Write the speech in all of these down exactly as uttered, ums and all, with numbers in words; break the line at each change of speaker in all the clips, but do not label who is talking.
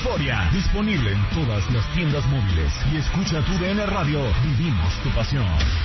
Euforia, disponible en todas las tiendas móviles. Y escucha tu D N Radio, vivimos tu pasión.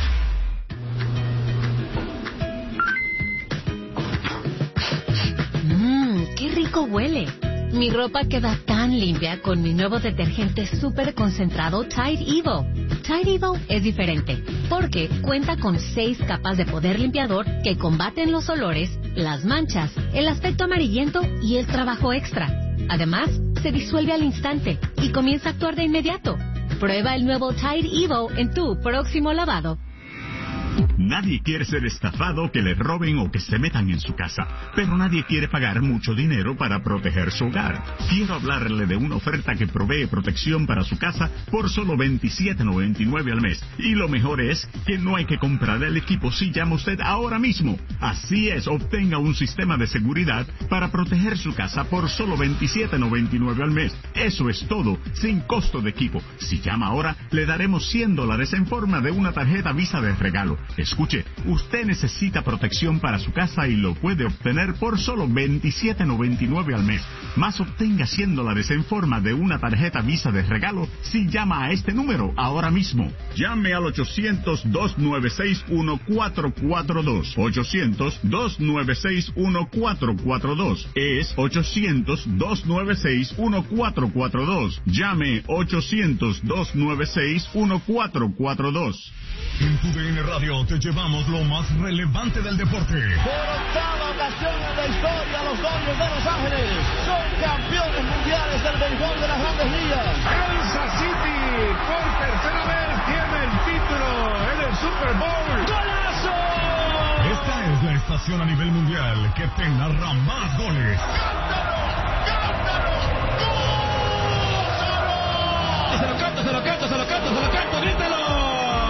Mmm, qué rico huele. Mi ropa queda tan limpia con mi nuevo detergente súper concentrado Tide Evo. Tide Evo es diferente, porque cuenta con seis capas de poder limpiador que combaten los olores, las manchas, el aspecto amarillento y el trabajo extra. Además, se disuelve al instante y comienza a actuar de inmediato. Prueba el nuevo Tide Evo en tu próximo lavado.
Nadie quiere ser estafado, que le roben o que se metan en su casa, pero nadie quiere pagar mucho dinero para proteger su hogar. Quiero hablarle de una oferta que provee protección para su casa por solo veintisiete noventa y nueve al mes. Y lo mejor es que no hay que comprar el equipo si llama usted ahora mismo. Así es, obtenga un sistema de seguridad para proteger su casa por solo veintisiete noventa y nueve al mes. Eso es todo, sin costo de equipo. Si llama ahora, le daremos cien dólares en forma de una tarjeta Visa de regalo. Escuche, usted necesita protección para su casa y lo puede obtener por solo veintisiete noventa y nueve al mes. Más obtenga cien dólares en forma de una tarjeta Visa de regalo si llama a este número ahora mismo. Llame al ochocientos, dos nueve seis, uno cuatro cuatro dos. ochocientos, dos nueve seis, uno cuatro cuatro dos. Es ochocientos, dos nueve seis, uno cuatro cuatro dos. Llame ochocientos, dos nueve seis, uno cuatro cuatro dos.
En tu D N Radio te llevamos lo más relevante del deporte.
Por octava ocasión en la historia, los Dodgers de Los Ángeles son campeones mundiales del béisbol de las Grandes Ligas.
Kansas City por tercera vez tiene el título en el Super Bowl.
¡Golazo!
Esta es la estación a nivel mundial que te narra más goles.
¡Cántalo! ¡Cántalo! ¡Gózalo! Se lo canto, se lo canto, se lo canto, se lo canto, grítalo.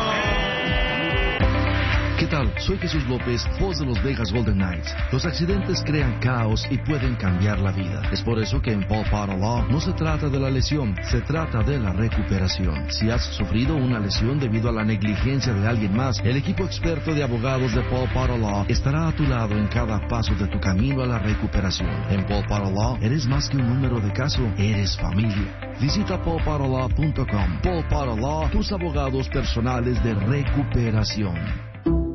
¿Qué tal? Soy Jesús López, voz de los Vegas Golden Knights. Los accidentes crean caos y pueden cambiar la vida. Es por eso que en Paul Potter Law no se trata de la lesión, se trata de la recuperación. Si has sufrido una lesión debido a la negligencia de alguien más, el equipo experto de abogados de Paul Potter Law estará a tu lado en cada paso de tu camino a la recuperación. En Paul Potter Law eres más que un número de caso, eres familia. Visita paul potter law punto com. Paul Potter Law, tus abogados personales de recuperación.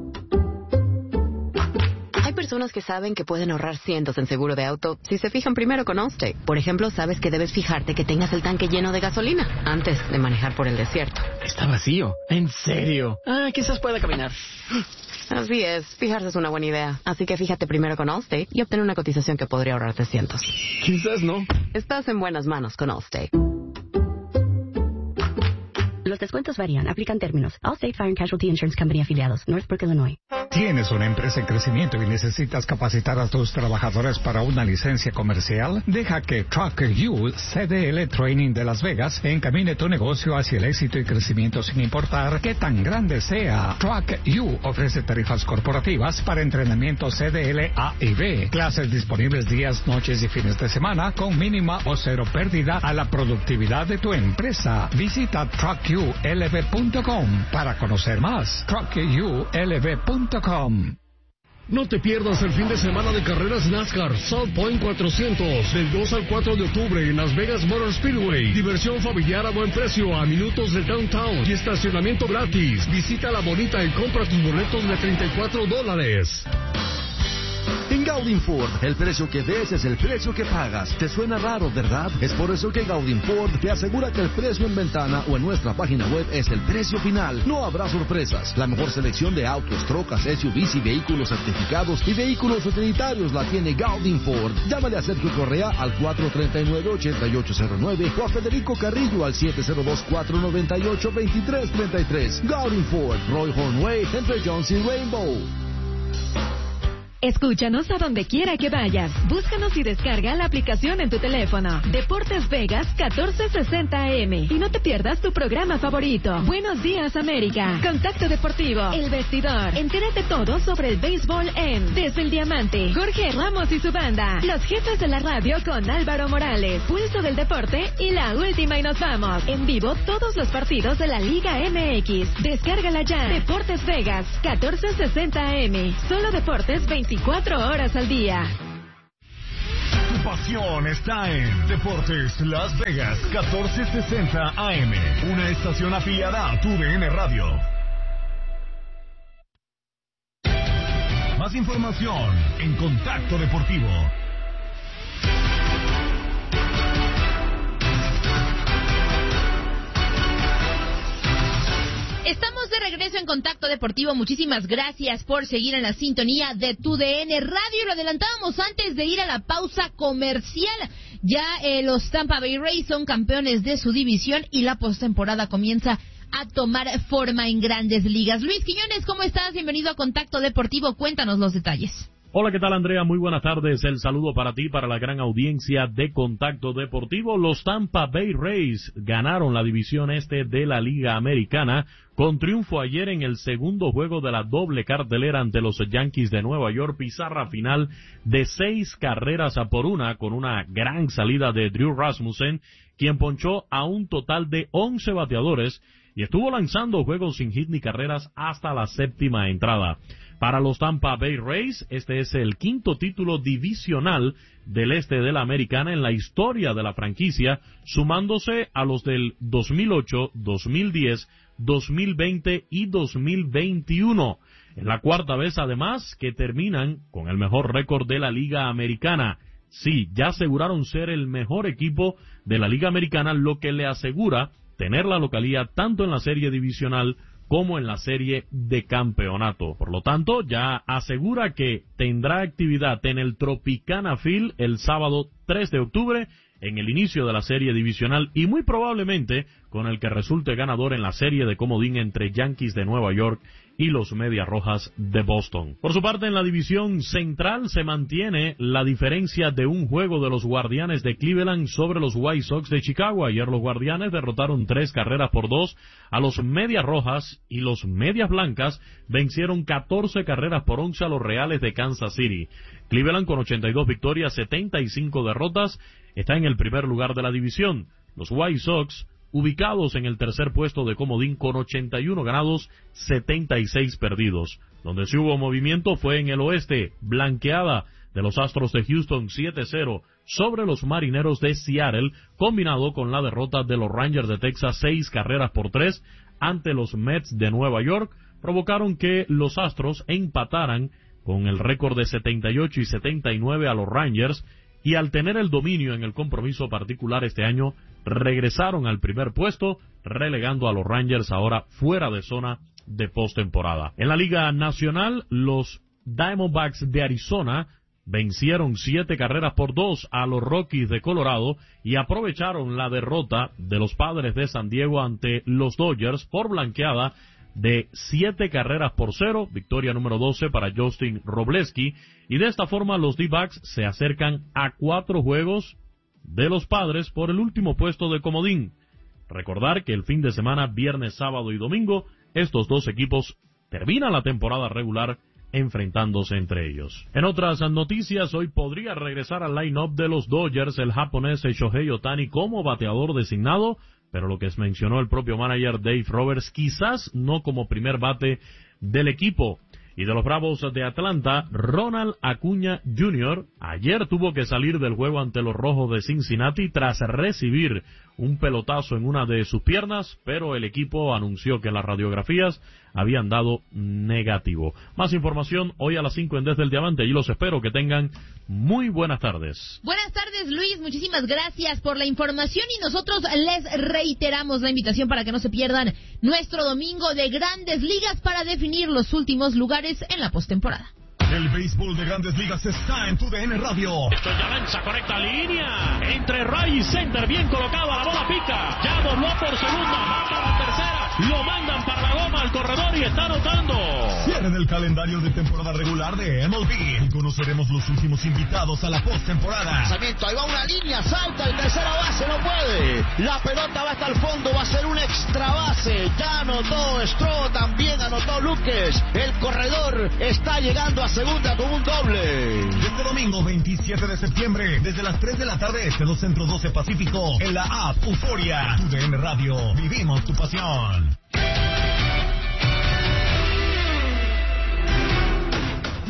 Personas que saben que pueden ahorrar cientos en seguro de auto si se fijan primero con Allstate. Por ejemplo, sabes que debes fijarte que tengas el tanque lleno de gasolina antes de manejar por el desierto.
Está vacío. ¿En serio? Ah, quizás pueda caminar.
Así es, fijarse es una buena idea. Así que fíjate primero con Allstate y obtén una cotización que podría ahorrarte cientos.
Quizás no.
Estás en buenas manos con Allstate.
Los descuentos varían. Aplican términos. Allstate Fire and Casualty Insurance Company afiliados. Northbrook, Illinois.
¿Tienes una empresa en crecimiento y necesitas capacitar a tus trabajadores para una licencia comercial? Deja que Truck U C D L Training de Las Vegas encamine tu negocio hacia el éxito y crecimiento sin importar qué tan grande sea. Truck U ofrece tarifas corporativas para entrenamiento C D L A y B. Clases disponibles días, noches y fines de semana con mínima o cero pérdida a la productividad de tu empresa. Visita truck u l v punto com para conocer más. truck u l v punto com.
No te pierdas el fin de semana de carreras NASCAR South Point cuatrocientos del dos al cuatro de octubre en Las Vegas Motor Speedway. Diversión familiar a buen precio a minutos de downtown y estacionamiento gratis. Visita la bonita y compra tus boletos de treinta y cuatro dólares.
En Gaudin Ford, el precio que ves es el precio que pagas. ¿Te suena raro, verdad? Es por eso que Gaudin Ford te asegura que el precio en ventana o en nuestra página web es el precio final. No habrá sorpresas. La mejor selección de autos, trocas, S U Vs y vehículos certificados y vehículos utilitarios la tiene Gaudin Ford. Llámale a Sergio Correa al cuatro tres nueve, ocho ocho cero nueve o a Federico Carrillo al siete cero dos, cuatro nueve ocho, dos tres tres tres. Gaudin Ford, Roy Hornway, entre Jones y Rainbow.
Escúchanos a donde quiera que vayas. Búscanos y descarga la aplicación en tu teléfono. Deportes Vegas catorce sesenta A M. Y no te pierdas tu programa favorito. Buenos días, América. Contacto Deportivo. El Vestidor. Entérate todo sobre el béisbol en Desde el Diamante. Jorge Ramos y su banda. Los jefes de la radio con Álvaro Morales. Pulso del Deporte y la última y nos vamos. En vivo todos los partidos de la Liga M X. Descárgala ya. Deportes Vegas catorce sesenta A M. Solo deportes veinticuatro horas al día.
Tu pasión está en Deportes Las Vegas, catorce sesenta A M, una estación afiliada a tu D N Radio. Más información en Contacto Deportivo.
Estamos de regreso en Contacto Deportivo. Muchísimas gracias por seguir en la sintonía de tu D N Radio. Y lo adelantábamos antes de ir a la pausa comercial. Ya eh, los Tampa Bay Rays son campeones de su división y la postemporada comienza a tomar forma en Grandes Ligas. Luis Quiñones, ¿cómo estás? Bienvenido a Contacto Deportivo. Cuéntanos los detalles.
Hola, ¿qué tal, Andrea? Muy buenas tardes. El saludo para ti, para la gran audiencia de Contacto Deportivo. Los Tampa Bay Rays ganaron la división este de la Liga Americana con triunfo ayer en el segundo juego de la doble cartelera ante los Yankees de Nueva York. Pizarra final de seis carreras a por una, con una gran salida de Drew Rasmussen, quien ponchó a un total de once bateadores y estuvo lanzando juegos sin hit ni carreras hasta la séptima entrada. Para los Tampa Bay Rays, este es el quinto título divisional del este de la Americana en la historia de la franquicia, sumándose a los del dos mil ocho, dos mil diez, dos mil veinte y dos mil veintiuno. Es la cuarta vez, además, que terminan con el mejor récord de la Liga Americana. Sí, ya aseguraron ser el mejor equipo de la Liga Americana, lo que le asegura tener la localía tanto en la serie divisional como en la serie de campeonato. Por lo tanto, ya asegura que tendrá actividad en el Tropicana Field el sábado tres de octubre en el inicio de la serie divisional y muy probablemente con el que resulte ganador en la serie de comodín entre Yankees de Nueva York y los Medias Rojas de Boston. Por su parte, en la división central se mantiene la diferencia de un juego de los Guardianes de Cleveland sobre los White Sox de Chicago. Ayer los Guardianes derrotaron tres carreras por dos a los Medias Rojas y los Medias Blancas vencieron catorce carreras por once a los Reales de Kansas City. Cleveland, con ochenta y dos victorias, setenta y cinco derrotas, está en el primer lugar de la división. Los White Sox, ubicados en el tercer puesto de comodín con ochenta y uno ganados, setenta y seis perdidos. Donde sí hubo movimiento fue en el oeste, blanqueada de los Astros de Houston siete cero sobre los Marineros de Seattle, combinado con la derrota de los Rangers de Texas seis carreras por tres ante los Mets de Nueva York, provocaron que los Astros empataran con el récord de setenta y ocho y setenta y nueve a los Rangers, y al tener el dominio en el compromiso particular este año, regresaron al primer puesto, relegando a los Rangers ahora fuera de zona de postemporada. En la Liga Nacional, los Diamondbacks de Arizona vencieron siete carreras por dos a los Rockies de Colorado y aprovecharon la derrota de los Padres de San Diego ante los Dodgers por blanqueada de siete carreras por cero, victoria número doce para Justin Robleski, y de esta forma los D-Backs se acercan a cuatro juegos de los Padres por el último puesto de comodín. Recordar que el fin de semana, viernes, sábado y domingo, estos dos equipos terminan la temporada regular enfrentándose entre ellos. En otras noticias, hoy podría regresar al line-up de los Dodgers el japonés Shohei Ohtani como bateador designado, pero lo que mencionó el propio manager Dave Roberts, quizás no como primer bate del equipo. Y de los Bravos de Atlanta, Ronald Acuña junior ayer tuvo que salir del juego ante los Rojos de Cincinnati tras recibir un pelotazo en una de sus piernas, pero el equipo anunció que las radiografías habían dado negativo. Más información hoy a las cinco en Desde el Diamante, y los espero. Que tengan muy buenas tardes.
Buenas tardes, Luis, muchísimas gracias por la información y nosotros les reiteramos la invitación para que no se pierdan nuestro domingo de Grandes Ligas para definir los últimos lugares en la postemporada.
El béisbol de Grandes Ligas está en tu D N Radio.
Esto ya lanza, correcta línea. Entre Ray y Center, bien colocada, la bola pica. Ya dobló por segunda, mata la tercera. Lo mandan para la goma al corredor y está anotando.
Cierren el calendario de temporada regular de M L B. Y conoceremos los últimos invitados a la postemporada.
Lanzamiento, ahí va una línea, salta el tercera base, no puede. La pelota va hasta el fondo, va a ser un extra base. Ya anotó Stroh, también anotó Luques. El corredor está llegando a segunda con un doble.
Este domingo veintisiete de septiembre, desde las tres de la tarde, este dos Centro doce Pacífico, en la app Euforia. Tu D N Radio, vivimos tu pasión.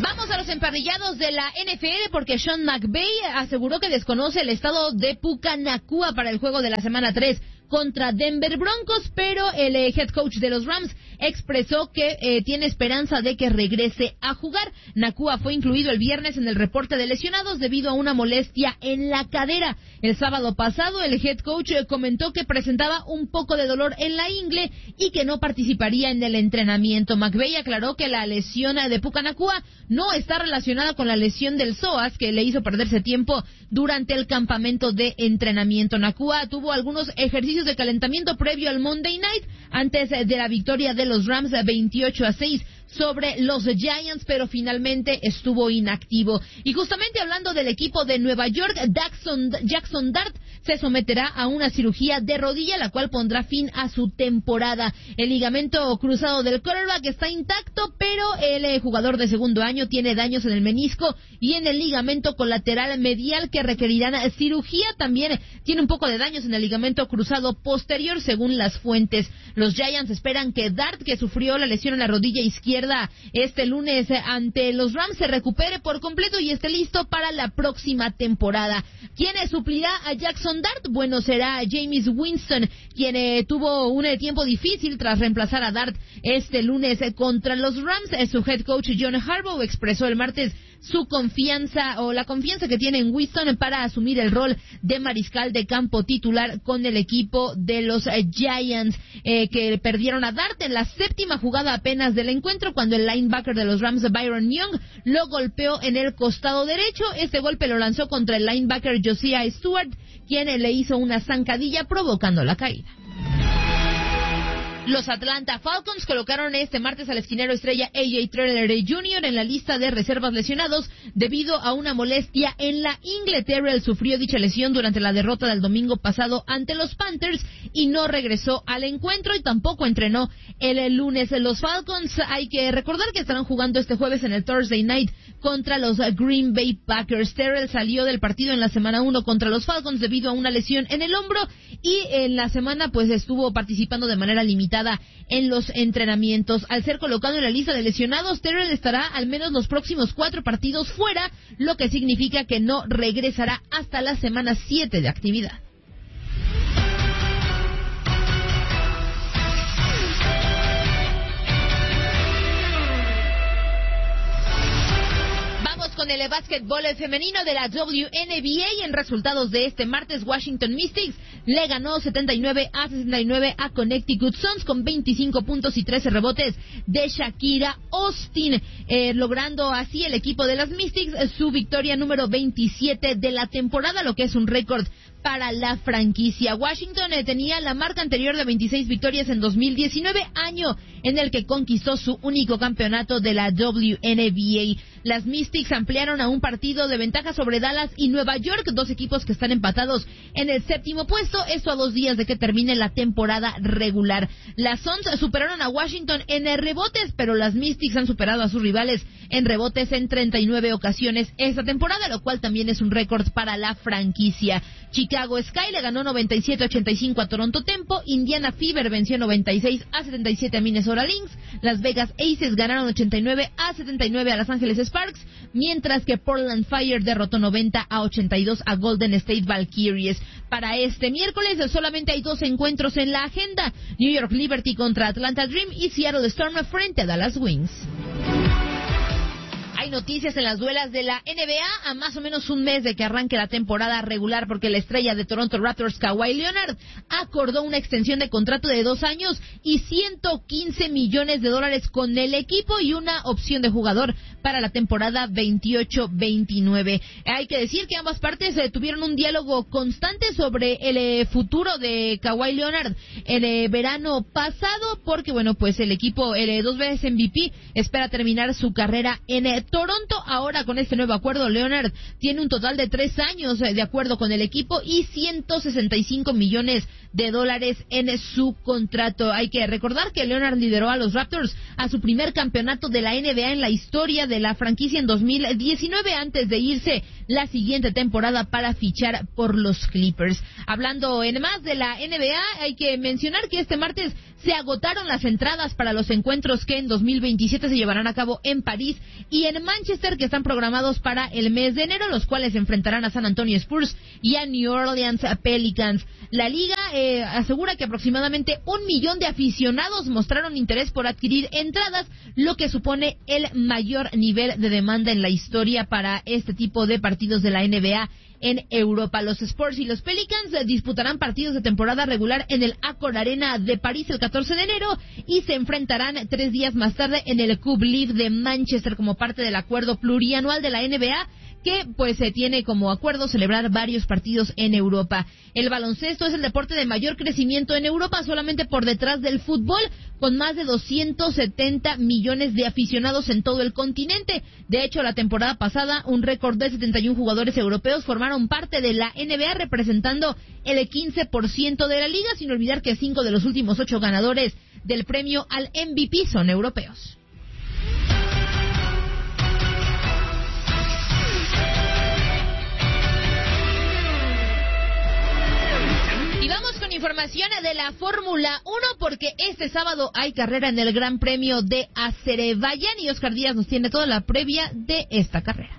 Vamos a los emparrillados de la N F L porque Sean McVay aseguró que desconoce el estado de Puka Nacua para el juego de la semana tres contra Denver Broncos, pero el eh, head coach de los Rams expresó que eh, tiene esperanza de que regrese a jugar. Nacua fue incluido el viernes en el reporte de lesionados debido a una molestia en la cadera. El sábado pasado el head coach eh, comentó que presentaba un poco de dolor en la ingle y que no participaría en el entrenamiento. McVay aclaró que la lesión de Puka Nacua no está relacionada con la lesión del psoas que le hizo perderse tiempo durante el campamento de entrenamiento. Nacua tuvo algunos ejercicios de calentamiento previo al Monday Night antes de la victoria de los Rams veintiocho a seis sobre los Giants, pero finalmente estuvo inactivo. Y justamente hablando del equipo de Nueva York, Jackson, Jackson Dart se someterá a una cirugía de rodilla, la cual pondrá fin a su temporada. El ligamento cruzado del quarterback está intacto, pero el eh, jugador de segundo año tiene daños en el menisco y en el ligamento colateral medial que requerirán cirugía. También tiene un poco de daños en el ligamento cruzado posterior, según las fuentes. Los Giants esperan que Dart, que sufrió la lesión en la rodilla izquierda este lunes ante los Rams, se recupere por completo y esté listo para la próxima temporada. ¿Quién suplirá a Jackson Dart? Bueno, será Jameis Winston, quien eh, tuvo un eh, tiempo difícil tras reemplazar a Dart este lunes eh, contra los Rams. Eh, su head coach John Harbaugh expresó el martes su confianza o la confianza que tiene en Winston para asumir el rol de mariscal de campo titular con el equipo de los eh, Giants, eh, que perdieron a Dart en la séptima jugada apenas del encuentro cuando el linebacker de los Rams, Byron Young, lo golpeó en el costado derecho. Este golpe lo lanzó contra el linebacker Josiah Stewart, quien le hizo una zancadilla provocando la caída. Los Atlanta Falcons colocaron este martes al esquinero estrella A J Terrell junior en la lista de reservas lesionados debido a una molestia en la ingle. Terrell sufrió dicha lesión durante la derrota del domingo pasado ante los Panthers y no regresó al encuentro y tampoco entrenó el lunes. Los Falcons, hay que recordar que estarán jugando este jueves en el Thursday Night contra los Green Bay Packers. Terrell salió del partido en la semana uno contra los Falcons debido a una lesión en el hombro y en la semana pues estuvo participando de manera limitada en los entrenamientos. Al ser colocado en la lista de lesionados, Terrell estará al menos los próximos cuatro partidos fuera, lo que significa que no regresará hasta la semana siete de actividad. Con el básquetbol femenino de la W N B A, en resultados de este martes, Washington Mystics le ganó setenta y nueve a sesenta y nueve a Connecticut Suns con veinticinco puntos y trece rebotes de Shakira Austin, eh, logrando así el equipo de las Mystics eh, su victoria número veintisiete de la temporada, lo que es un récord para la franquicia. Washington eh, tenía la marca anterior de veintiséis victorias en dos mil diecinueve, año en el que conquistó su único campeonato de la W N B A. Las Mystics ampliaron a un partido de ventaja sobre Dallas y Nueva York, dos equipos que están empatados en el séptimo puesto, esto a dos días de que termine la temporada regular. Las Suns superaron a Washington en rebotes, pero las Mystics han superado a sus rivales en rebotes en treinta y nueve ocasiones esta temporada, lo cual también es un récord para la franquicia. Chicago Sky le ganó noventa y siete a ochenta y cinco a Toronto Tempo, Indiana Fever venció noventa y seis a setenta y siete a Minnesota Lynx, Las Vegas Aces ganaron ochenta y nueve a setenta y nueve a Los Ángeles Sparks, mientras que Portland Fire derrotó noventa a ochenta y dos a Golden State Valkyries. Para este miércoles solamente hay dos encuentros en la agenda: New York Liberty contra Atlanta Dream y Seattle Storm frente a Dallas Wings. Hay noticias en las duelas de la N B A a más o menos un mes de que arranque la temporada regular, porque la estrella de Toronto Raptors, Kawhi Leonard, acordó una extensión de contrato de dos años y ciento quince millones de dólares con el equipo y una opción de jugador para la temporada veintiocho veintinueve. Hay que decir que ambas partes eh, tuvieron un diálogo constante sobre el eh, futuro de Kawhi Leonard el eh, verano pasado, porque bueno, pues el equipo, el eh, dos veces M V P, espera terminar su carrera en eh, Toronto. Ahora con este nuevo acuerdo, Leonard tiene un total de tres años eh, de acuerdo con el equipo y ciento sesenta y cinco millones de dólares en su contrato. Hay que recordar que Leonard lideró a los Raptors a su primer campeonato de la N B A en la historia de la franquicia en dos mil diecinueve, antes de irse la siguiente temporada para fichar por los Clippers. Hablando en más de la N B A, hay que mencionar que este martes se agotaron las entradas para los encuentros que en dos mil veintisiete se llevarán a cabo en París y en Manchester, que están programados para el mes de enero, los cuales enfrentarán a San Antonio Spurs y a New Orleans Pelicans. La liga eh, asegura que aproximadamente un millón de aficionados mostraron interés por adquirir entradas, lo que supone el mayor nivel de demanda en la historia para este tipo de partidos de la N B A en Europa. Los Spurs y los Pelicans disputarán partidos de temporada regular en el Accor Arena de París el catorce de enero y se enfrentarán tres días más tarde en el Cub Live de Manchester como parte del acuerdo plurianual de la N B A, que pues se tiene como acuerdo celebrar varios partidos en Europa. El baloncesto es el deporte de mayor crecimiento en Europa, solamente por detrás del fútbol, con más de doscientos setenta millones de aficionados en todo el continente. De hecho, la temporada pasada, un récord de setenta y uno jugadores europeos formaron parte de la N B A, representando el quince por ciento de la liga, sin olvidar que cinco de los últimos ocho ganadores del premio al M V P son europeos. Y vamos con información de la Fórmula uno, porque este sábado hay carrera en el Gran Premio de Azerbaiyán y Oscar Díaz nos tiene toda la previa de esta carrera.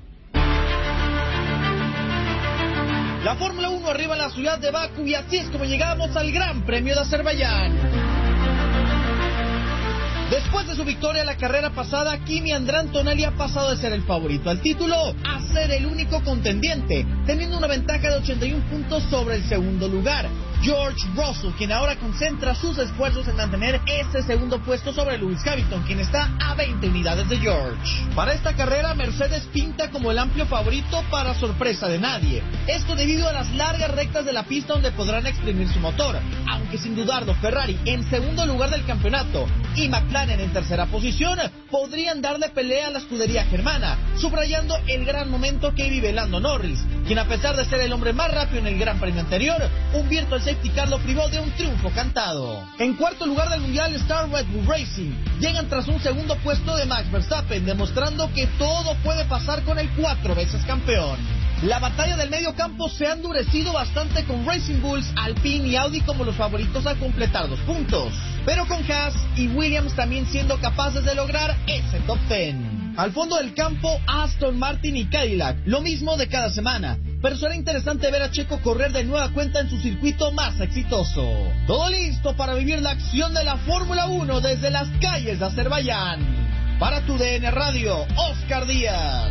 La Fórmula uno arriba en la ciudad de Bakú y así es como llegamos al Gran Premio de Azerbaiyán. Después de su victoria en la carrera pasada, Kimi André Antonelli ha pasado de ser el favorito al título a ser el único contendiente, teniendo una ventaja de ochenta y un puntos sobre el segundo lugar. George Russell, quien ahora concentra sus esfuerzos en mantener ese segundo puesto sobre Lewis Hamilton, quien está a veinte unidades de George. Para esta carrera, Mercedes pinta como el amplio favorito para sorpresa de nadie. Esto debido a las largas rectas de la pista donde podrán exprimir su motor, aunque sin dudarlo Ferrari en segundo lugar del campeonato y McLaren en tercera posición podrían darle pelea a la escudería germana, subrayando el gran momento que vive Lando Norris, quien a pesar de ser el hombre más rápido en el Gran Premio anterior, un virtual safety car lo privó de un triunfo cantado. En cuarto lugar del mundial está Red Bull Racing. Llegan tras un segundo puesto de Max Verstappen, demostrando que todo puede pasar con el cuatro veces campeón. La batalla del medio campo se ha endurecido bastante con Racing Bulls, Alpine y Audi como los favoritos a completar dos puntos, pero con Haas y Williams también siendo capaces de lograr ese top diez. Al fondo del campo, Aston Martin y Cadillac, lo mismo de cada semana, pero será interesante ver a Checo correr de nueva cuenta en su circuito más exitoso. Todo listo para vivir la acción de la Fórmula uno desde las calles de Azerbaiyán. Para tu D N Radio, Oscar Díaz.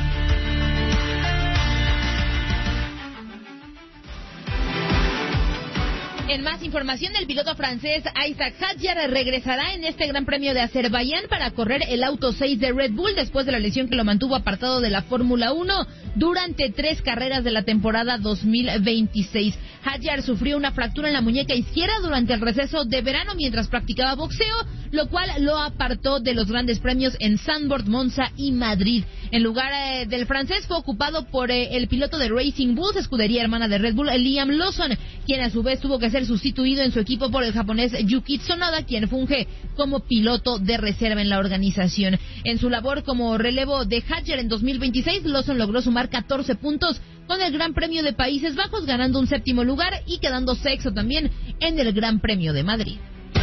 En más información, el piloto francés Isaac Hadjar regresará en este Gran Premio de Azerbaiyán para correr el Auto seis de Red Bull después de la lesión que lo mantuvo apartado de la Fórmula uno durante tres carreras de la temporada dos mil veintiséis. Hadjar sufrió una fractura en la muñeca izquierda durante el receso de verano mientras practicaba boxeo, lo cual lo apartó de los grandes premios en Zandvoort, Monza y Madrid. En lugar eh, del francés fue ocupado por eh, el piloto de Racing Bulls, escudería hermana de Red Bull, Liam Lawson, quien a su vez tuvo que ser sustituido en su equipo por el japonés Yuki Tsunoda, quien funge como piloto de reserva en la organización. En su labor como relevo de Hadjar en dos mil veintiséis, Lawson logró sumar catorce puntos con el Gran Premio de Países Bajos, ganando un séptimo lugar y quedando sexto también en el Gran Premio de Madrid.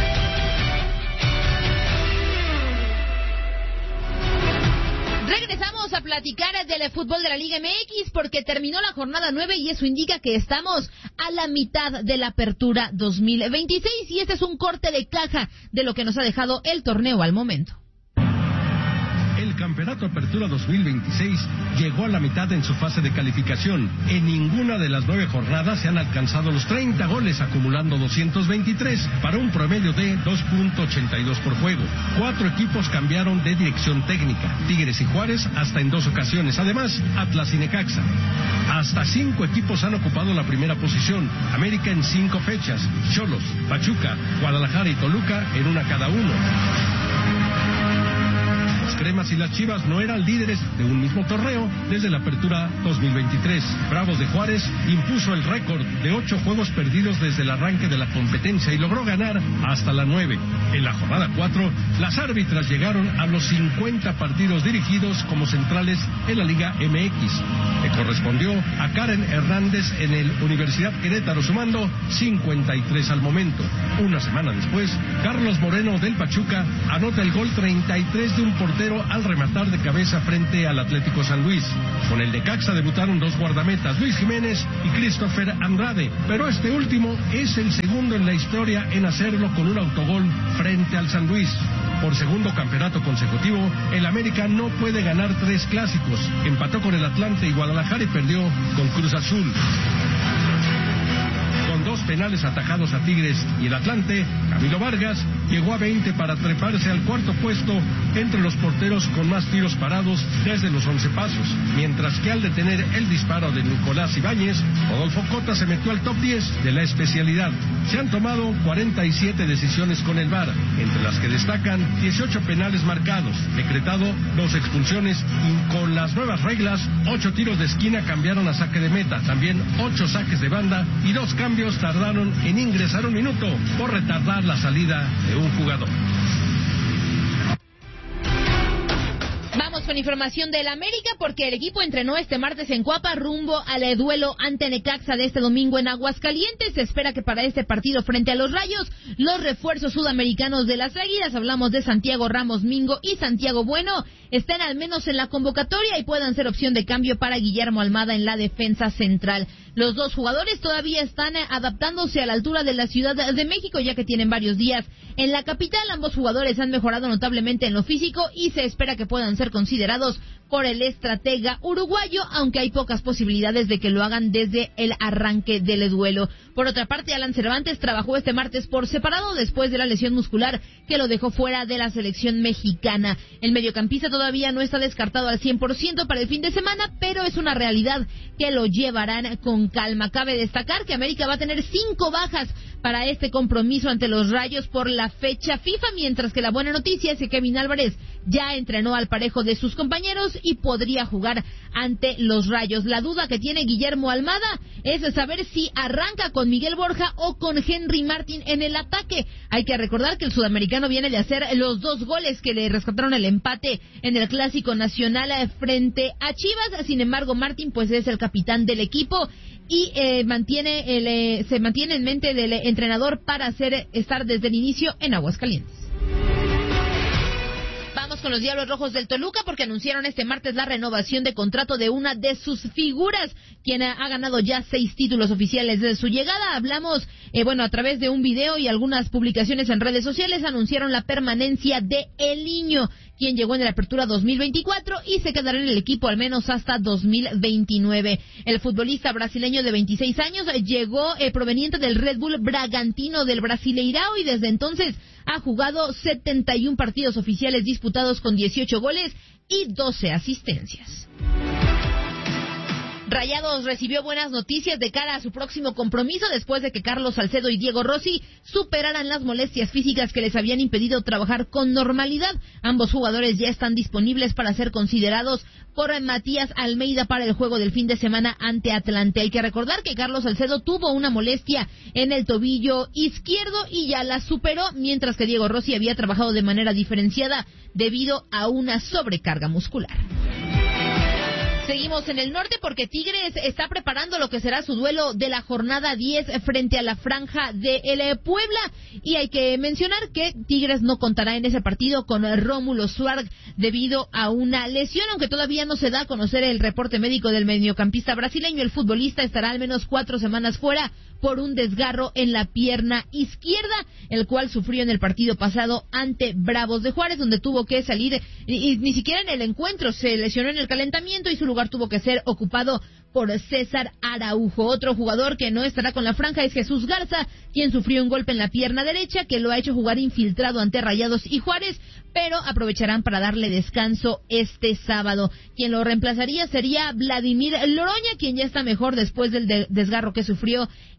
Regresamos a platicar del fútbol de la Liga M X porque terminó la jornada nueve y eso indica que estamos a la mitad de la apertura dos mil veintiséis y este es un corte de caja de lo que nos ha dejado el torneo al momento.
El Campeonato Apertura dos mil veintiséis llegó a la mitad en su fase de calificación. En ninguna de las nueve jornadas se han alcanzado los treinta goles, acumulando doscientos veintitrés para un promedio de dos punto ochenta y dos por juego. Cuatro equipos cambiaron de dirección técnica, Tigres y Juárez hasta en dos ocasiones, además Atlas y Necaxa. Hasta cinco equipos han ocupado la primera posición, América en cinco fechas, Xolos, Pachuca, Guadalajara y Toluca en una cada uno. Cremas y las Chivas no eran líderes de un mismo torneo desde la apertura dos mil veintitrés. Bravos de Juárez impuso el récord de ocho juegos perdidos desde el arranque de la competencia y logró ganar hasta la nueve. En la jornada cuatro, las árbitras llegaron a los cincuenta partidos dirigidos como centrales en la Liga M X. Le correspondió a Karen Hernández en el Universidad Querétaro, sumando cincuenta y tres al momento. Una semana después, Carlos Moreno del Pachuca anota el gol treinta y tres de un portero al rematar de cabeza frente al Atlético San Luis. Con el Necaxa debutaron dos guardametas, Luis Jiménez y Christopher Andrade, pero este último es el segundo en la historia en hacerlo con un autogol frente al San Luis. Por segundo campeonato consecutivo, el América no puede ganar tres clásicos. Empató con el Atlante y Guadalajara y perdió con Cruz Azul. Con dos penales atajados a Tigres y el Atlante, Camilo Vargas llegó a veinte para treparse al cuarto puesto entre los porteros con más tiros parados desde los once pasos, mientras que al detener el disparo de Nicolás Ibáñez, Rodolfo Cota se metió al top diez de la especialidad. Se han tomado cuarenta y siete decisiones con el V A R, entre las que destacan dieciocho penales marcados, decretado dos expulsiones y con las nuevas reglas, ocho tiros de esquina cambiaron a saque de meta, también ocho saques de banda y dos cambios tardaron en ingresar un minuto por retardar la salida de un jugador.
Vamos con información del América porque el equipo entrenó este martes en Cuapa rumbo al duelo ante Necaxa de este domingo en Aguascalientes. Se espera que para este partido frente a los Rayos, los refuerzos sudamericanos de las Águilas, hablamos de Santiago Ramos Mingo y Santiago Bueno, estén al menos en la convocatoria y puedan ser opción de cambio para Guillermo Almada en la defensa central. Los dos jugadores todavía están adaptándose a la altura de la Ciudad de México, ya que tienen varios días en la capital. Ambos jugadores han mejorado notablemente en lo físico y se espera que puedan ser considerados por el estratega uruguayo, aunque hay pocas posibilidades de que lo hagan desde el arranque del duelo. Por otra parte, Alan Cervantes trabajó este martes por separado después de la lesión muscular que lo dejó fuera de la selección mexicana. El mediocampista todavía no está descartado al cien por ciento para el fin de semana, pero es una realidad que lo llevarán con calma. Cabe destacar que América va a tener cinco bajas para este compromiso ante los Rayos por la fecha FIFA, mientras que la buena noticia es que Kevin Álvarez ya entrenó al parejo de sus compañeros y podría jugar ante los Rayos. La duda que tiene Guillermo Almada es saber si arranca con Miguel Borja o con Henry Martin en el ataque. Hay que recordar que el sudamericano viene de hacer los dos goles que le rescataron el empate en el Clásico Nacional frente a Chivas. Sin embargo, Martin pues es el capitán del equipo y eh, mantiene el, eh, se mantiene en mente del entrenador para hacer estar desde el inicio en Aguascalientes. Vamos con los Diablos Rojos del Toluca porque anunciaron este martes la renovación de contrato de una de sus figuras, quien ha ganado ya seis títulos oficiales desde su llegada. Hablamos, eh, bueno, a través de un video y algunas publicaciones en redes sociales, anunciaron la permanencia de El Niño, quien llegó en la apertura dos mil veinticuatro y se quedará en el equipo al menos hasta dos mil veintinueve. El futbolista brasileño de veintiséis años llegó eh, proveniente del Red Bull Bragantino del Brasileirao y desde entonces ha jugado setenta y un partidos oficiales disputados con dieciocho goles y doce asistencias. Rayados recibió buenas noticias de cara a su próximo compromiso después de que Carlos Salcedo y Diego Rossi superaran las molestias físicas que les habían impedido trabajar con normalidad. Ambos jugadores ya están disponibles para ser considerados por Matías Almeida para el juego del fin de semana ante Atlante. Hay que recordar que Carlos Salcedo tuvo una molestia en el tobillo izquierdo y ya la superó, mientras que Diego Rossi había trabajado de manera diferenciada debido a una sobrecarga muscular. Seguimos en el norte porque Tigres está preparando lo que será su duelo de la jornada diez frente a la Franja de el Puebla. Y hay que mencionar que Tigres no contará en ese partido con Rómulo Suárez debido a una lesión, aunque todavía no se da a conocer el reporte médico del mediocampista brasileño. El futbolista estará al menos cuatro semanas fuera por un desgarro en la pierna izquierda, el cual sufrió en el partido pasado ante Bravos de Juárez, donde tuvo que salir, y, y ni siquiera en el encuentro, se lesionó en el calentamiento y su lugar tuvo que ser ocupado por César Araujo. Otro jugador que no estará con la Franja es Jesús Garza, quien sufrió un golpe en la pierna derecha que lo ha hecho jugar infiltrado ante Rayados y Juárez, pero aprovecharán para darle descanso este sábado. Quien lo reemplazaría sería Vladimir Loroña, quien ya está mejor después del de- desgarro que sufrió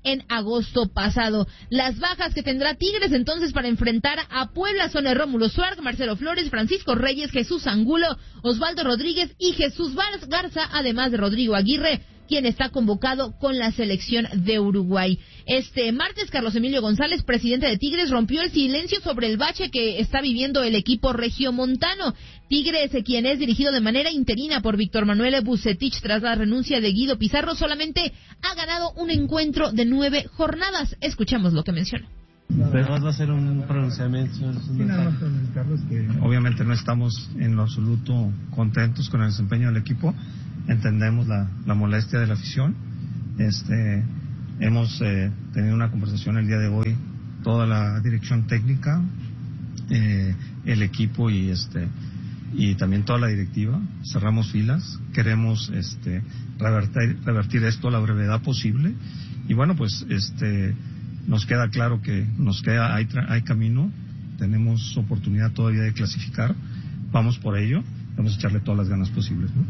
en agosto pasado. Las bajas que tendrá Tigres entonces para enfrentar a Puebla son el Rómulo Suárez, Marcelo Flores, Francisco Reyes, Jesús Angulo, Osvaldo Rodríguez y Jesús Garza, además de Rodrigo Aguirre, quien está convocado con la selección de Uruguay. Este martes, Carlos Emilio González, presidente de Tigres, rompió el silencio sobre el bache que está viviendo el equipo regiomontano. Tigres, quien es dirigido de manera interina por Víctor Manuel Bucetich tras la renuncia de Guido Pizarro, solamente ha ganado un encuentro de nueve jornadas. Escuchamos lo que mencionó.
Pero va a ser un pronunciamiento.
Sí, nada más Carlos, que obviamente no estamos en lo absoluto contentos con el desempeño del equipo. Entendemos la, la molestia de la afición. Este, hemos eh, tenido una conversación el día de hoy, toda la dirección técnica, eh, el equipo y este y también toda la directiva. Cerramos filas, queremos este revertir, revertir esto a la brevedad posible y bueno, pues este nos queda claro que nos queda hay, hay camino, tenemos oportunidad todavía de clasificar, vamos por ello, vamos a echarle todas las ganas posibles, ¿no?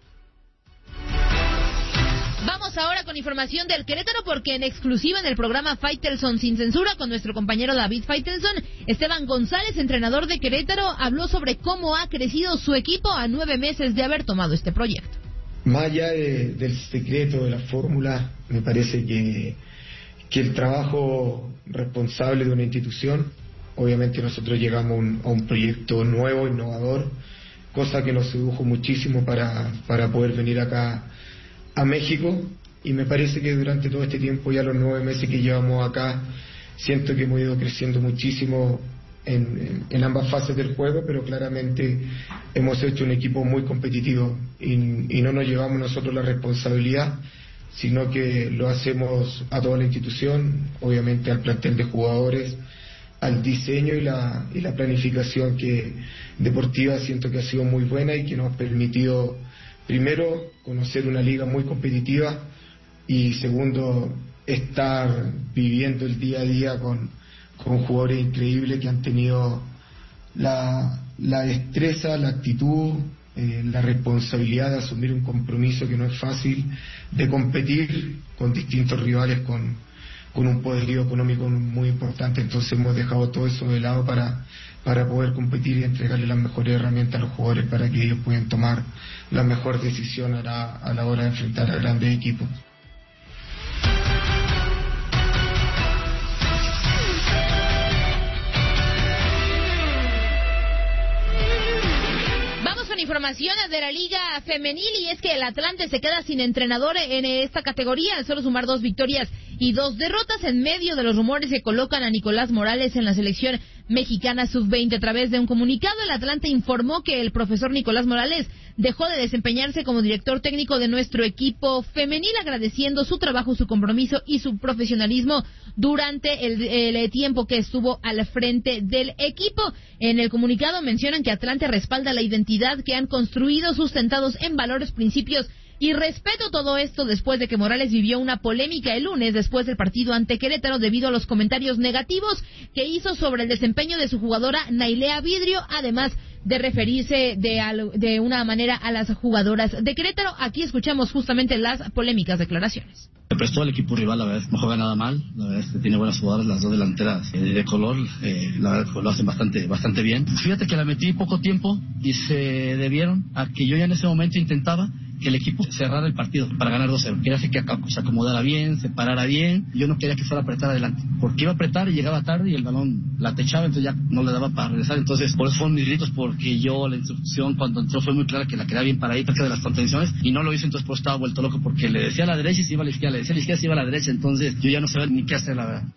Vamos ahora con información del Querétaro porque en exclusiva en el programa Faitelson sin censura con nuestro compañero David Faitelson, Esteban González, entrenador de Querétaro, habló sobre cómo ha crecido su equipo a nueve meses de haber tomado este proyecto.
Más allá de, del secreto, de la fórmula, me parece que, que el trabajo responsable de una institución, obviamente nosotros llegamos a un, a un proyecto nuevo, innovador, cosa que nos sedujo muchísimo para, para poder venir acá a México, y me parece que durante todo este tiempo, ya los nueve meses que llevamos acá, siento que hemos ido creciendo muchísimo en, en, en ambas fases del juego, pero claramente hemos hecho un equipo muy competitivo y, y no nos llevamos nosotros la responsabilidad, sino que lo hacemos a toda la institución, obviamente al plantel de jugadores, al diseño y la, y la planificación que deportiva siento que ha sido muy buena y que nos ha permitido, primero, conocer una liga muy competitiva y segundo, estar viviendo el día a día con, con jugadores increíbles que han tenido la, la destreza, la actitud, eh, la responsabilidad de asumir un compromiso que no es fácil, de competir con distintos rivales con, con un poderío económico muy importante. Entonces hemos dejado todo eso de lado para, para poder competir y entregarle las mejores herramientas a los jugadores para que ellos puedan tomar la mejor decisión a la, a la hora de enfrentar a grandes equipos.
Información de la Liga Femenil y es que el Atlante se queda sin entrenador en esta categoría al solo sumar dos victorias y dos derrotas en medio de los rumores que colocan a Nicolás Morales en la selección mexicana sub veinte. A través de un comunicado, el Atlante informó que el profesor Nicolás Morales dejó de desempeñarse como director técnico de nuestro equipo femenil, agradeciendo su trabajo, su compromiso y su profesionalismo durante el, el tiempo que estuvo al frente del equipo. En el comunicado mencionan que Atlante respalda la identidad que han construido sustentados en valores, principios y respeto. Todo esto después de que Morales vivió una polémica el lunes después del partido ante Querétaro debido a los comentarios negativos que hizo sobre el desempeño de su jugadora Nailea Vidrio, además de referirse de, al, de una manera a las jugadoras de Querétaro. Aquí escuchamos justamente las polémicas declaraciones.
Se prestó al equipo rival, la verdad, no juega nada mal, la verdad es que tiene buenas jugadoras, las dos delanteras eh, de color, eh, la verdad pues, lo hacen bastante bastante bien. Fíjate que la metí poco tiempo y se debieron a que yo ya en ese momento intentaba que el equipo cerrara el partido para ganar dos cero. Quería que se acomodara bien, se parara bien. Yo no quería que fuera a apretar adelante, porque iba a apretar y llegaba tarde y el balón la techaba, entonces ya no le daba para regresar. Entonces, por eso fueron mis gritos, porque yo la instrucción cuando entró fue muy clara que la quería bien paradita cerca de las contenciones y no lo hizo, entonces pues estaba vuelto loco porque le decía a la derecha y se iba a la izquierda, le decía a la izquierda y se iba a la derecha, entonces yo ya no sabía ni qué hacer, la verdad.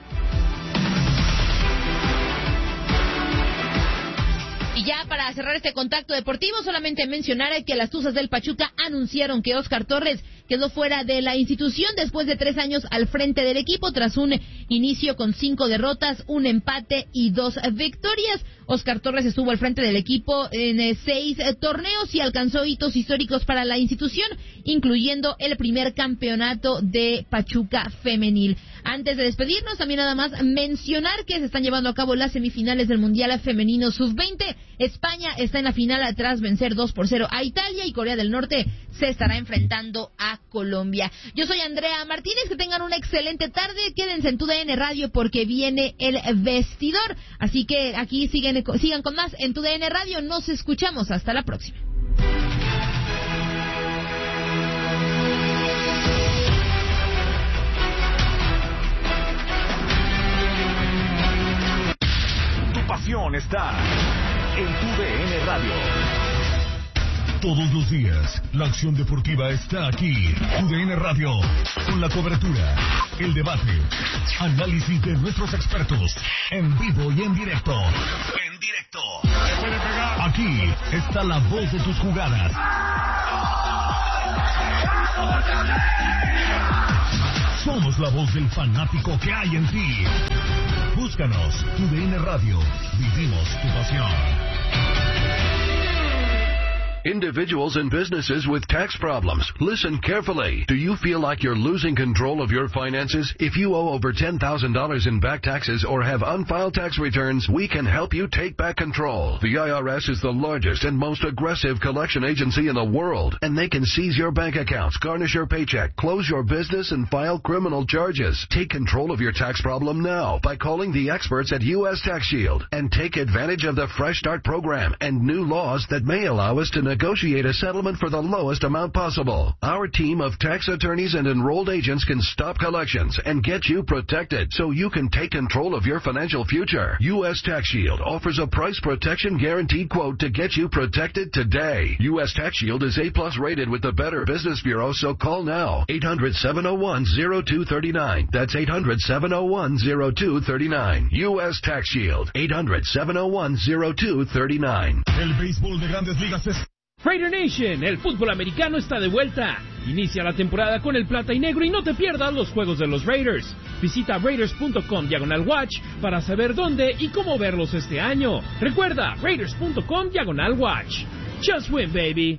Y ya para cerrar este contacto deportivo, solamente mencionar que las Tuzas del Pachuca anunciaron que Oscar Torres quedó fuera de la institución después de tres años al frente del equipo, tras un inicio con cinco derrotas, un empate y dos victorias. Oscar Torres estuvo al frente del equipo en seis torneos y alcanzó hitos históricos para la institución, incluyendo el primer campeonato de Pachuca femenil. Antes de despedirnos, también nada más mencionar que se están llevando a cabo las semifinales del Mundial Femenino sub veinte España está en la final tras vencer dos por cero a Italia y Corea del Norte se estará enfrentando a Colombia. Yo soy Andrea Martínez, que tengan una excelente tarde, quédense en tu D N Radio porque viene el vestidor, así que aquí siguen, sigan con más en tu D N Radio, nos escuchamos, hasta la próxima.
Tu pasión está en tu D N Radio. Todos los días, la acción deportiva está aquí. U D N Radio, con la cobertura, el debate, análisis de nuestros expertos, en vivo y en directo. En directo. Aquí está la voz de tus jugadas. Somos la voz del fanático que hay en ti. Búscanos, U D N Radio. Vivimos tu pasión.
Individuals and businesses with tax problems, listen carefully. Do you feel like you're losing control of your finances? If you owe over ten thousand dollars in back taxes or have unfiled tax returns, we can help you take back control. The I R S is the largest and most aggressive collection agency in the world, and they can seize your bank accounts, garnish your paycheck, close your business, and file criminal charges. Take control of your tax problem now by calling the experts at U S Tax Shield and take advantage of the Fresh Start program and new laws that may allow us to negotiate a settlement for the lowest amount possible. Our team of tax attorneys and enrolled agents can stop collections and get you protected so you can take control of your financial future. U S Tax Shield offers a price protection guaranteed quote to get you protected today. U S Tax Shield is A plus rated with the Better Business Bureau, so call now. eight hundred, seven oh one, oh two three nine. That's eight hundred, seven oh one, oh two three nine. U S Tax Shield. eight hundred, seven oh one, oh two three nine.
El béisbol de Grandes Ligas es...
Raider Nation, el fútbol americano está de vuelta. Inicia la temporada con el plata y negro y no te pierdas los juegos de los Raiders. Visita raiders punto com diagonal watch para saber dónde y cómo verlos este año. Recuerda, raiders punto com diagonal watch. Just win, baby.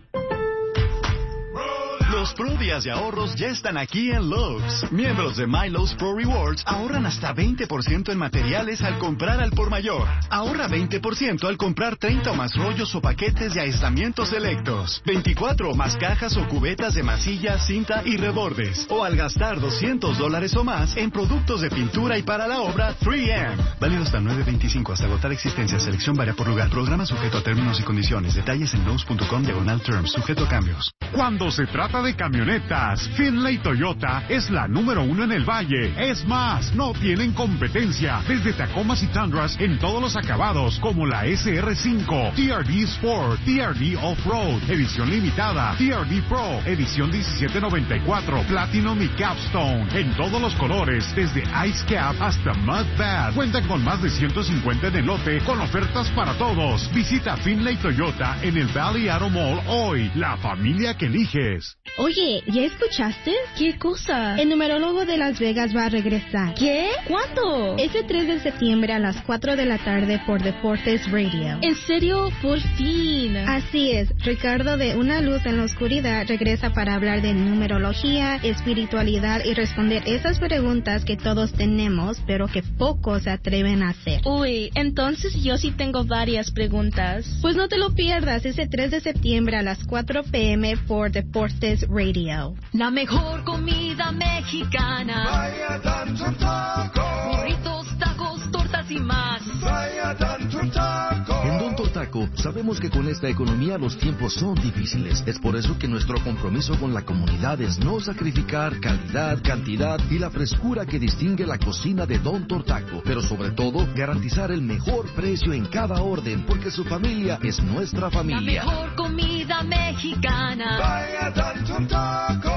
Los Pro Días de ahorros ya están aquí en Lowe's. Miembros de My Lowe's Pro Rewards ahorran hasta veinte por ciento en materiales al comprar al por mayor. Ahorra veinte por ciento al comprar treinta o más rollos o paquetes de aislamientos selectos, veinticuatro o más cajas o cubetas de masilla, cinta y rebordes. O al gastar doscientos dólares o más en productos de pintura y para la obra tres eme. Válido hasta nueve veinticinco hasta agotar existencia. Selección varía por lugar. Programa sujeto a términos y condiciones. Detalles en lowes punto com diagonal terms. Sujeto a cambios.
Cuando se trata de camionetas, Finlay Toyota es la número uno en el Valle. Es más, no tienen competencia. Desde Tacomas y Tundras en todos los acabados, como la S R cinco, T R D Sport, T R D Off-Road, edición limitada, T R D Pro, edición diecisiete noventa y cuatro, Platinum y Capstone, en todos los colores, desde Ice Cap hasta Mud Bad. Cuentan con más de ciento cincuenta en el lote, con ofertas para todos. Visita Finlay Toyota en el Valley Auto Mall hoy. La familia que eliges.
Oye, ¿ya escuchaste? ¿Qué cosa? El numerólogo de Las Vegas va a regresar. ¿Qué? ¿Cuándo? Ese tres de septiembre a las cuatro de la tarde por Deportes Radio. ¿En serio? Por fin. Así es. Ricardo de Una Luz en la Oscuridad regresa para hablar de numerología, espiritualidad y responder esas preguntas que todos tenemos, pero que pocos se atreven a hacer. Uy, entonces yo sí tengo varias preguntas. Pues no te lo pierdas ese tres de septiembre a las cuatro p m por Deportes Radio.
La mejor comida mexicana.
Vaya Don Taco.
Burritos, tacos, tortas y más.
Vaya Don Taco.
En Don Taco sabemos que con esta economía los tiempos son difíciles. Es por eso que nuestro compromiso con la comunidad es no sacrificar calidad, cantidad y la frescura que distingue la cocina de Don Taco. Pero sobre todo, garantizar el mejor precio en cada orden, porque su familia es nuestra familia.
La mejor comida mexicana.
Vaya Don Taco.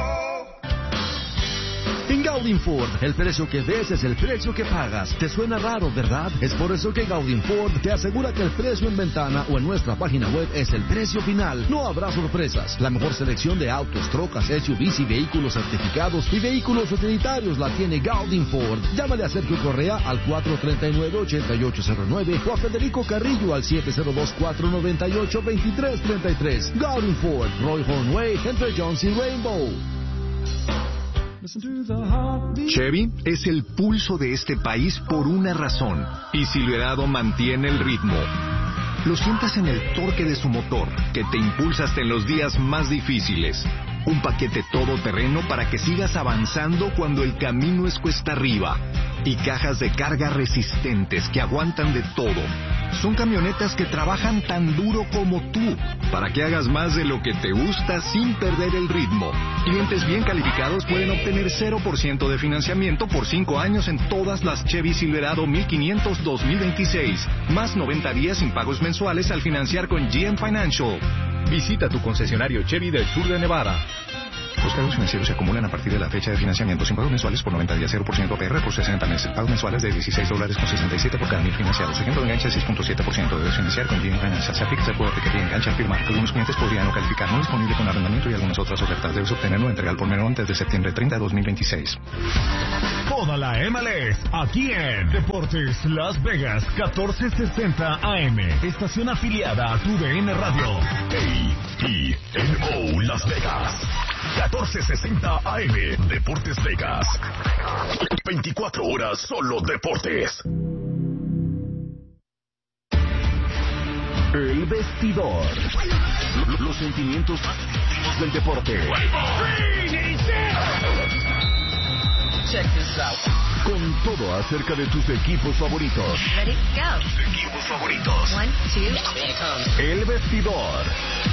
En Gaudin Ford, el precio que ves es el precio que pagas. ¿Te suena raro, verdad? Es por eso que Gaudin Ford te asegura que el precio en ventana o en nuestra página web es el precio final. No habrá sorpresas. La mejor selección de autos, trocas, S U Vs y vehículos certificados y vehículos utilitarios la tiene Gaudin Ford. Llámale a Sergio Correa al cuatro tres nueve, ocho ocho cero nueve o a Federico Carrillo al siete cero dos, cuatro nueve ocho, dos tres tres tres. Gaudin Ford, Roy Hornway, entre Jones y Rainbow.
Chevy es el pulso de este país por una razón, y Silverado mantiene el ritmo.
lo sientes en el torque de su motor, que te impulsa hasta en los días más difíciles. Un paquete todoterreno para que sigas avanzando cuando el camino es cuesta arriba. Y cajas de carga resistentes que aguantan de todo. Son camionetas que trabajan tan duro como tú, para que hagas más de lo que te gusta sin perder el ritmo. Clientes bien calificados pueden obtener cero por ciento de financiamiento por cinco años en todas las Chevy Silverado mil quinientos dos mil veintiséis, más noventa días sin pagos mensuales al financiar con G M Financial.
Visita tu concesionario Chevy del sur de Nevada.
Los cargos financieros se acumulan a partir de la fecha de financiamiento sin pagos mensuales por noventa días, cero por ciento A P R por sesenta meses. Pagos mensuales de dieciséis dólares con sesenta y siete por cada mil financiados. Ejemplo de enganche seis punto siete por ciento. Debes financiar con G M Financial. Se aplica el poder que tiene enganche al firmar. Algunos clientes podrían no calificar. No disponible con arrendamiento y algunas otras ofertas. Debes obtenerlo entrega al por menor antes de septiembre treinta de dos mil veintiséis.
Toda la M L S aquí en Deportes Las Vegas catorce sesenta A M. Estación afiliada a tu D N Radio. A I N O Las Vegas. catorce sesenta A M. Deportes Vegas. veinticuatro horas solo deportes. El vestidor. Los sentimientos más del deporte.
Check this out.
Con todo acerca de tus equipos favoritos.
Ready? Go.
Tus equipos favoritos.
One, two, here it comes.
El vestidor.